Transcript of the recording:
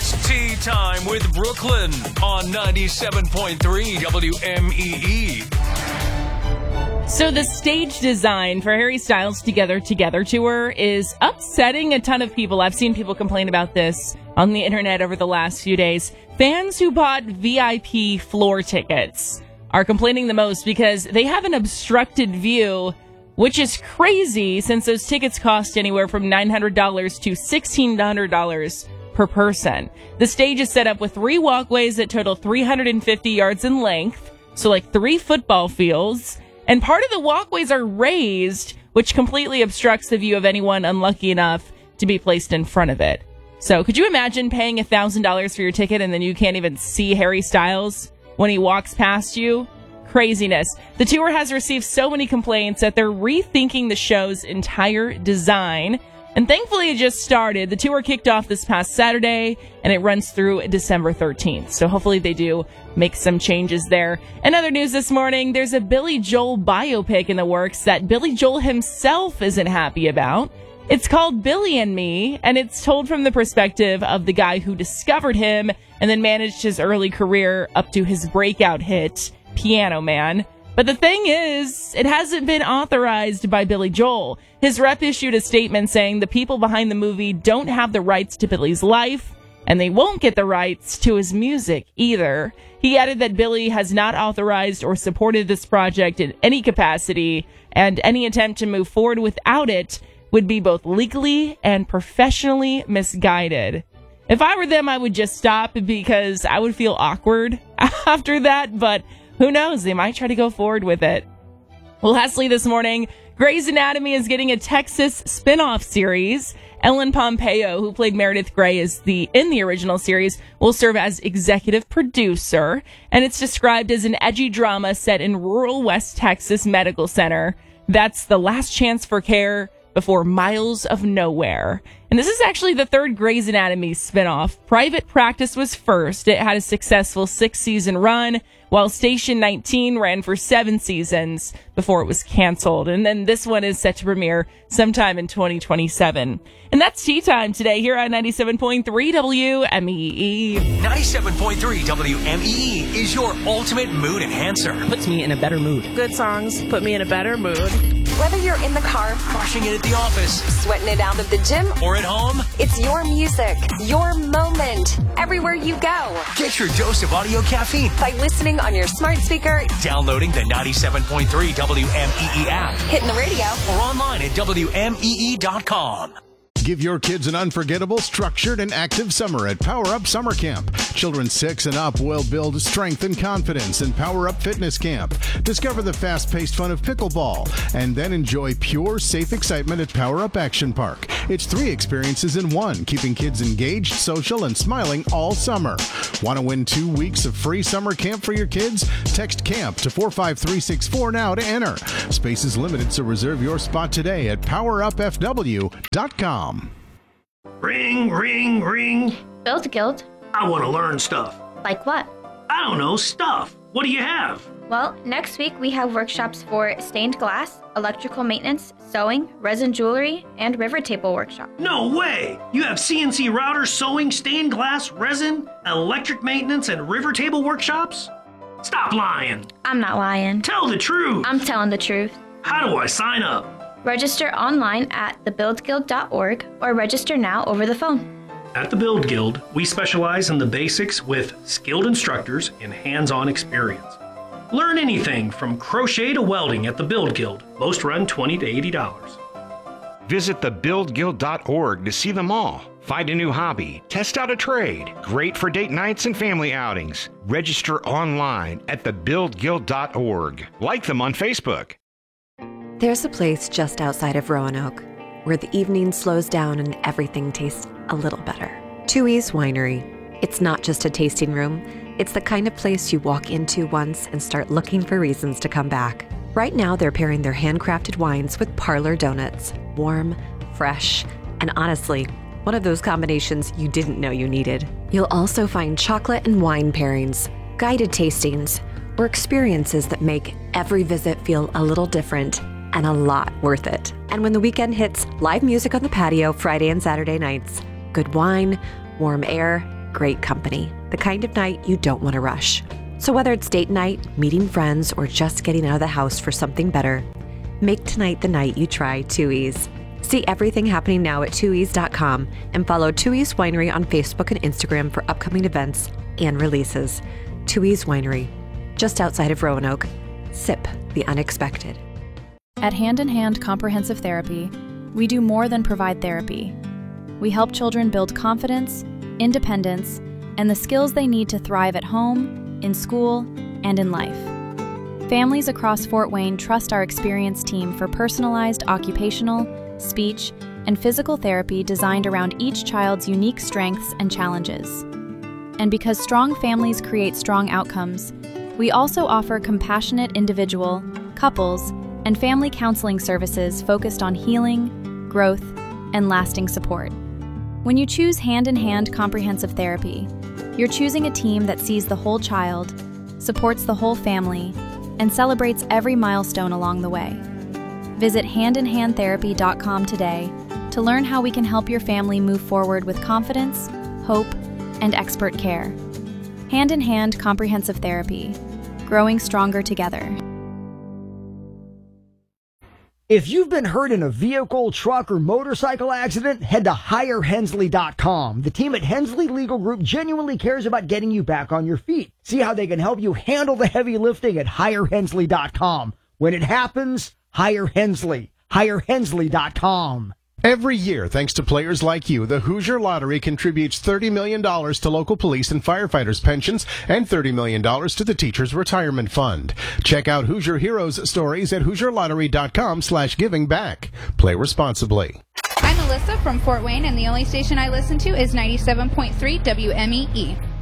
It's tea time with Brooklyn on 97.3 WMEE. So the stage design for Harry Styles' Together tour is upsetting a ton of people. I've seen people complain about this on the internet over the last few days. Fans who bought VIP floor tickets are complaining the most because they have an obstructed view, which is crazy since those tickets cost anywhere from $900 to $1,600 per person. The stage is set up with 3 walkways that total 350 yards in length, so like 3 football fields. And part of the walkways are raised, which completely obstructs the view of anyone unlucky enough to be placed in front of it. So could you imagine paying $1,000 for your ticket and then you can't even see Harry Styles when he walks past you? Craziness. The tour has received so many complaints that they're rethinking the show's entire design. And thankfully it just started. The tour kicked off this past Saturday and it runs through December 13th. So hopefully they do make some changes there. In other news this morning, there's a Billy Joel biopic in the works that Billy Joel himself isn't happy about. It's called Billy and Me, and it's told from the perspective of the guy who discovered him and then managed his early career up to his breakout hit, Piano Man. But the thing is, it hasn't been authorized by Billy Joel. His rep issued a statement saying the people behind the movie don't have the rights to Billy's life, and they won't get the rights to his music either. He added that Billy has not authorized or supported this project in any capacity, and any attempt to move forward without it would be both legally and professionally misguided. If I were them, I would just stop because I would feel awkward after that, but who knows? They might try to go forward with it. Well, lastly this morning, Grey's Anatomy is getting a Texas spin-off series. Ellen Pompeo, who played Meredith Grey in the original series, will serve as executive producer, and it's described as an edgy drama set in rural West Texas Medical Center. That's the last chance for care before miles of nowhere. And this is actually the 3rd Grey's Anatomy spinoff. Private Practice was first. It had a successful 6-season run, while Station 19 ran for 7 seasons before it was canceled. And then this one is set to premiere sometime in 2027. And that's tea time today here on 97.3 WMEE. 97.3 WMEE is your ultimate mood enhancer. Puts me in a better mood. Good songs put me in a better mood. Whether you're in the car, Crushing it at the office, sweating it out at the gym, or at home, it's your music, your moment, everywhere you go. get your dose of audio caffeine. By listening on your smart speaker, Downloading the 97.3 WMEE app, hitting the radio, or online at WMEE.com. Give your kids an unforgettable, structured, and active summer at Power Up Summer Camp. Children 6 and up will build strength and confidence in Power Up Fitness Camp. Discover the fast-paced fun of pickleball, and then enjoy pure, safe excitement at Power Up Action Park. It's 3 experiences in one, keeping kids engaged, social, and smiling all summer. Want to win 2 weeks of free summer camp for your kids? Text CAMP to 45364 now to enter. Space is limited, so reserve your spot today at powerupfw.com. Ring, ring, ring. Build Guild. I want to learn stuff. Like what? I don't know, stuff. What do you have? Well, next week we have workshops for stained glass, electrical maintenance, sewing, resin jewelry, and river table workshop. No way! You have CNC router, sewing, stained glass, resin, electric maintenance, and river table workshops? Stop lying. I'm not lying. Tell the truth. I'm telling the truth. How do I sign up? Register online at thebuildguild.org or register now over the phone. At the Build Guild, we specialize in the basics with skilled instructors and hands-on experience. Learn anything from crochet to welding at the Build Guild. Most run $20 to $80. Visit thebuildguild.org to see them all. Find a new hobby, test out a trade. Great for date nights and family outings. Register online at thebuildguild.org. Like them on Facebook. There's a place just outside of Roanoke where the evening slows down and everything tastes a little better. Tooheys Winery. It's not just a tasting room. It's the kind of place you walk into once and start looking for reasons to come back. Right now, they're pairing their handcrafted wines with parlor donuts. Warm, fresh, and honestly, one of those combinations you didn't know you needed. You'll also find chocolate and wine pairings, guided tastings, or experiences that make every visit feel a little different and a lot worth it. And when the weekend hits, live music on the patio Friday and Saturday nights, good wine, warm air, great company, the kind of night you don't want to rush. So whether it's date night, meeting friends, or just getting out of the house for something better, make tonight the night you try 2E's. See everything happening now at 2Es.com and follow 2Es Winery on Facebook and Instagram for upcoming events and releases. 2Es Winery, just outside of Roanoke. Sip the unexpected. At Hand in Hand Comprehensive Therapy, we do more than provide therapy. We help children build confidence, independence, and the skills they need to thrive at home, in school, and in life. Families across Fort Wayne trust our experienced team for personalized occupational, speech, and physical therapy designed around each child's unique strengths and challenges. And because strong families create strong outcomes, we also offer compassionate individual, couples, and family counseling services focused on healing, growth, and lasting support. When you choose Hand in Hand Comprehensive Therapy, you're choosing a team that sees the whole child, supports the whole family, and celebrates every milestone along the way. Visit handinhandtherapy.com today to learn how we can help your family move forward with confidence, hope, and expert care. Hand in Hand Comprehensive Therapy, growing stronger together. If you've been hurt in a vehicle, truck, or motorcycle accident, head to HireHensley.com. The team at Hensley Legal Group genuinely cares about getting you back on your feet. See how they can help you handle the heavy lifting at HireHensley.com. When it happens, hire Hensley. HireHensley.com. Every year, thanks to players like you, the Hoosier Lottery contributes $30 million to local police and firefighters' pensions and $30 million to the Teachers' Retirement Fund. Check out Hoosier Heroes stories at HoosierLottery.com/givingback. Play responsibly. I'm Alyssa from Fort Wayne, and the only station I listen to is 97.3 WMEE.